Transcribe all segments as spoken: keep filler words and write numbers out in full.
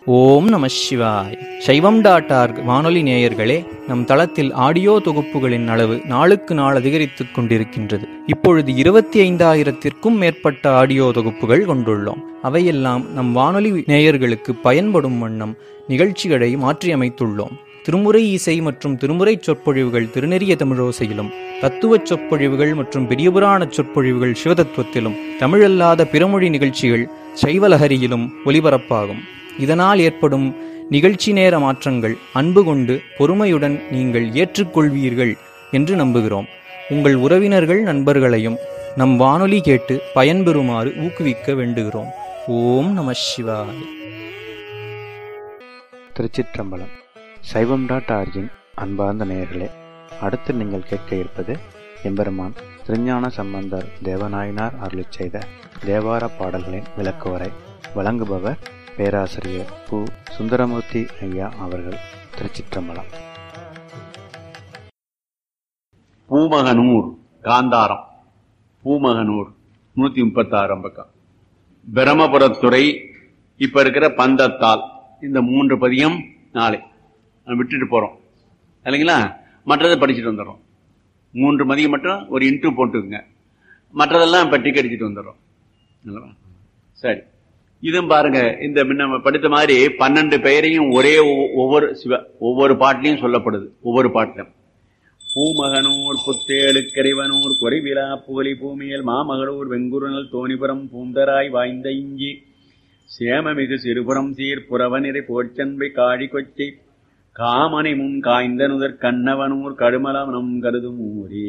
ஓம் நம சிவாய். சைவம் டாட் ஆர்க் வானொலி நேயர்களே, நம் தளத்தில் ஆடியோ தொகுப்புகளின் அளவு நாளுக்கு நாள் அதிகரித்துக் கொண்டிருக்கின்றது. இப்பொழுது இருபத்தி ஐந்தாயிரத்திற்கும் மேற்பட்ட ஆடியோ தொகுப்புகள் கொண்டுள்ளோம். அவையெல்லாம் நம் வானொலி நேயர்களுக்கு பயன்படும் வண்ணம் நிகழ்ச்சிகளை மாற்றியமைத்துள்ளோம். திருமுறை இசை மற்றும் திருமுறை சொற்பொழிவுகள் திருநெறிய தமிழோசையிலும், தத்துவ சொற்பொழிவுகள் மற்றும் பெரியபுராண சொற்பொழிவுகள் சிவதத்துவத்திலும், தமிழல்லாத பிறமொழி நிகழ்ச்சிகள் சைவலஹரியிலும் ஒலிபரப்பாகும். இதனால் ஏற்படும் நிகழ்ச்சி நேர மாற்றங்கள் அன்பு கொண்டு பொறுமையுடன் நீங்கள் ஏற்றுக்கொள்வீர்கள் என்று நம்புகிறோம். உங்கள் உறவினர்கள் நண்பர்களையும் நம் வானொலி கேட்டு பயன்பெறுமாறு ஊக்குவிக்க வேண்டுகிறோம். ஓம் நம சிவாய. திருச்சிற்றம்பலம். சைவம் டாட் ஆர்கின் அன்பார்ந்த நேயர்களே, அடுத்து நீங்கள் கேட்க இருப்பது எம்பெருமான் திருஞான சம்பந்தர் தேவநாயனார் அருளிச் செய்த தேவார பாடல்களின் விளக்குவரை. வழங்குபவர் பேராசிரியர் பு. சுந்தரமூர்த்தி ஐயா அவர்கள். திருச்சிற்றம்பலம். பூமகனூர் காந்தாரம். பூமகனூர் நூத்தி முப்பத்தி ஆறாம் பக்கம். பிரமபுரத்துறை இப்ப இருக்கிற பந்தத்தால். இந்த மூன்று பதியம் நாளை விட்டுட்டு போறோம் இல்லைங்களா? மற்றதை படிச்சுட்டு வந்துடுறோம். மூன்று மதியம் மட்டும் ஒரு இன்ட்ரு போட்டுக்குங்க, மற்றதெல்லாம் இப்ப டிக்கெட் அடிச்சுட்டு வந்துடுறோம். சரி, இதுவும் பாருங்க, இந்த முன்ன படித்த மாதிரி பன்னெண்டு பெயரையும் ஒரே ஒவ்வொரு சிவ ஒவ்வொரு பாட்டிலையும் சொல்லப்படுது. ஒவ்வொரு பாட்டிலும் பூமகனூர் புத்தேழுக்கரைவனூர் குறைவிலா புகழி பூமியல் மாமகளூர் வெங்குருநல் தோணிபுரம் பூந்தராய் வாய்ந்த இஞ்சி சேமமிகு சிறுபுறம் சீர் புறவனிறை போர்ச்சன்பை காழி கொச்சை காமனை முன் காய்ந்த நுதற் கண்ணவனூர் கடுமலம் நம் கருதும் ஊரே.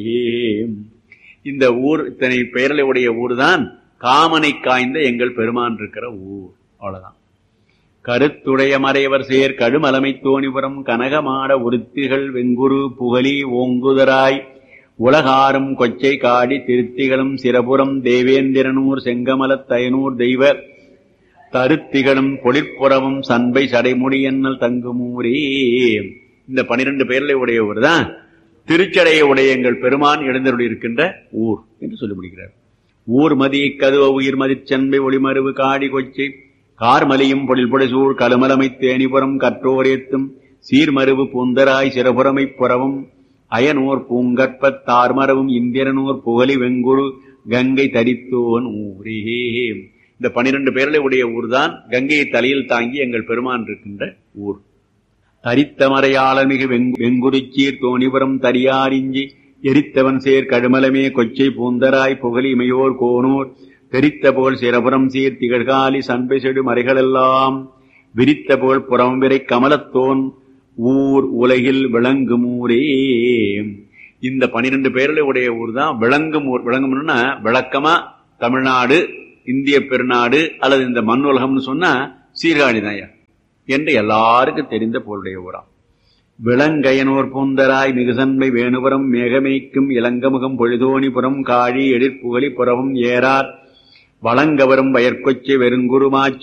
இந்த ஊர் இத்தனை பெயர்களை உடைய ஊர் தான் காமனை காய்ந்த எங்கள் பெருமான் இருக்கிற ஊர். அவ்வளவுதான். கருத்துடைய மறைவர் சேர் கடுமலமை தோணிபுரம் கனகமாட உருத்திகள் வெங்குரு புகழி ஓங்குதராய் உலகாரும் கொச்சை காடி திருத்திகளும் சிரபுரம் தேவேந்திரனூர் செங்கமலத் தயனூர் தெய்வ தருத்திகளும் பொழிற்புறவும் சண்பை சடைமுடி என்னல் தங்குமூரே. இந்த பனிரெண்டு பெயர்களை உடையவர் தான் திருச்சடையை உடைய எங்கள் பெருமான் எழுந்தருளி இருக்கின்ற ஊர் என்று சொல்லி முடிக்கிறார். ஊர் மதி கதுவ உயிர் மதிச்சன்பை ஒளிமருவு காடி கொச்சை கார்மலியும் பொழில் பொடிசூழ் கழுமலமை தேனிபுரம் கற்றோரேத்தும் சீர்மருவு பூந்தராய் சிறபுறமை புறவும் அயனோர் பூங்கற்பத் தார்மரவும் இந்திரனூர் புகழி வெங்குரு கங்கை தரித்தோன் ஊரே. இந்த பனிரெண்டு பேர்களை உடைய ஊர் தான் கங்கையை தலையில் தாங்கி எங்கள் பெருமான் இருக்கின்ற ஊர். தரித்த மறையாளமிகு வெங்குருச்சீர் தோணிபுரம் தரியாரிஞ்சி எரித்தவன் சேர் கடுமலமே கொச்சை பூந்தராய் புகழி இமையோர் கோனூர் தெரித்த போல் சிரபுரம் சீர் திகழ்காலி சண்பை செடு மறைகளெல்லாம் விரித்த போல் புறம் விரை கமலத்தோன் ஊர் உலகில் விளங்கும் ஊரே. இந்த பனிரெண்டு பேர்களை உடைய ஊர் தான் விளங்கும் ஊர். விளங்கும்னா விளக்கமா தமிழ்நாடு, இந்திய பெருநாடு அல்லது இந்த மண் உலகம்னு சொன்னா சீர்காழிதாயா என்று எல்லாருக்கும் தெரிந்த போருடைய ஊரா. விளங்கையனோர் பூந்தராய் மிகுசன்மை வேணுபுரம் மேகமைக்கும் இளங்கமுகம் பொழுதோணிபுரம் காழி எழிற்புகழி புறவும் ஏறார் வளங்கவரும் வயற்கொச்சை வெறுங்குருமாச்